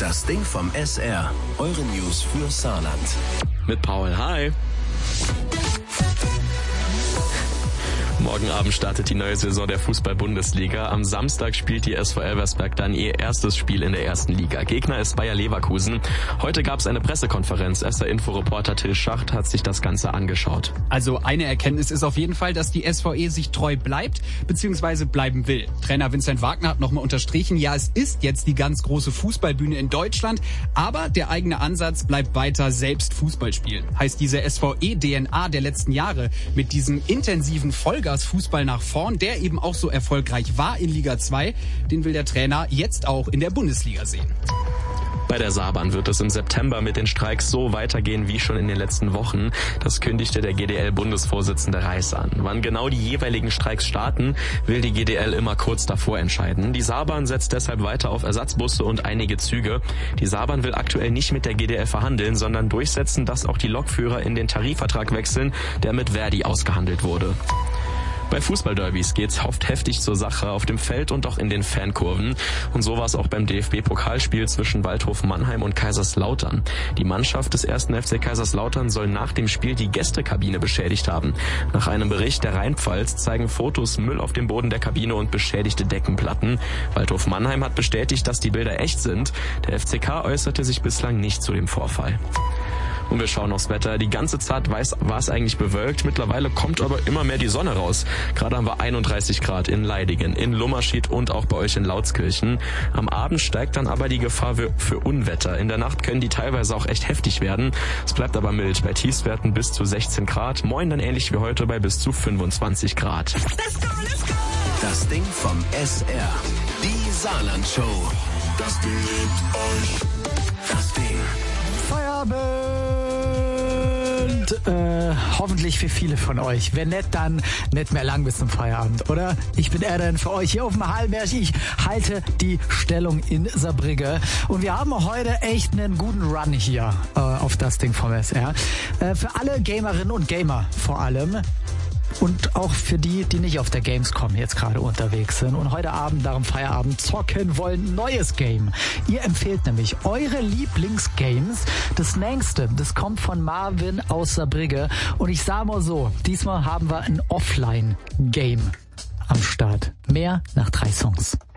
Das Ding vom SR. Eure News für Saarland. Mit Paul, hi. Morgen Abend startet die neue Saison der Fußball-Bundesliga. Am Samstag spielt die SV Elversberg dann ihr erstes Spiel in der ersten Liga. Gegner ist Bayer Leverkusen. Heute gab es eine Pressekonferenz. SR-Info-Reporter Till Schacht hat sich das Ganze angeschaut. Also eine Erkenntnis ist auf jeden Fall, dass die SVE sich treu bleibt bzw. bleiben will. Trainer Vincent Wagner hat nochmal unterstrichen, ja, es ist jetzt die ganz große Fußballbühne in Deutschland, aber der eigene Ansatz bleibt weiter selbst Fußball spielen. Heißt diese SVE-DNA der letzten Jahre mit diesem intensiven Fußball nach vorn, der eben auch so erfolgreich war in Liga 2, den will der Trainer jetzt auch in der Bundesliga sehen. Bei der Saarbahn wird es im September mit den Streiks so weitergehen wie schon in den letzten Wochen. Das kündigte der GDL-Bundesvorsitzende Reiß an. Wann genau die jeweiligen Streiks starten, will die GDL immer kurz davor entscheiden. Die Saarbahn setzt deshalb weiter auf Ersatzbusse und einige Züge. Die Saarbahn will aktuell nicht mit der GDL verhandeln, sondern durchsetzen, dass auch die Lokführer in den Tarifvertrag wechseln, der mit Verdi ausgehandelt wurde. Bei Fußballderbys geht's oft heftig zur Sache auf dem Feld und auch in den Fankurven. Und so war es auch beim DFB-Pokalspiel zwischen Waldhof Mannheim und Kaiserslautern. Die Mannschaft des 1. FC Kaiserslautern soll nach dem Spiel die Gästekabine beschädigt haben. Nach einem Bericht der Rheinpfalz zeigen Fotos Müll auf dem Boden der Kabine und beschädigte Deckenplatten. Waldhof Mannheim hat bestätigt, dass die Bilder echt sind. Der FCK äußerte sich bislang nicht zu dem Vorfall. Und wir schauen aufs Wetter. Die ganze Zeit war es eigentlich bewölkt. Mittlerweile kommt aber immer mehr die Sonne raus. Gerade haben wir 31 Grad in Leidingen, in Lummerschied und auch bei euch in Lautskirchen. Am Abend steigt dann aber die Gefahr für Unwetter. In der Nacht können die teilweise auch echt heftig werden. Es bleibt aber mild. Bei Tiefstwerten bis zu 16 Grad. Morgen dann ähnlich wie heute bei bis zu 25 Grad. Let's go, let's go! Das Ding vom SR. Die Saarland-Show. Das Ding liebt euch. Das Ding. Feierabend! Hoffentlich für viele von euch. Wenn nicht, dann nicht mehr lang bis zum Feierabend, oder? Ich bin Erden für euch hier auf dem Hallberg. Ich halte die Stellung in Saarbrücke. Und wir haben heute echt einen guten Run hier auf das Ding vom SR. Für alle Gamerinnen und Gamer vor allem. Und auch für die, die nicht auf der Gamescom jetzt gerade unterwegs sind und heute Abend nach dem Feierabend zocken wollen, neues Game. Ihr empfehlt nämlich eure Lieblingsgames. Das nächste, das kommt von Marvin aus Saarbrücke. Und ich sag mal so, diesmal haben wir ein Offline-Game am Start. Mehr nach 3 Songs.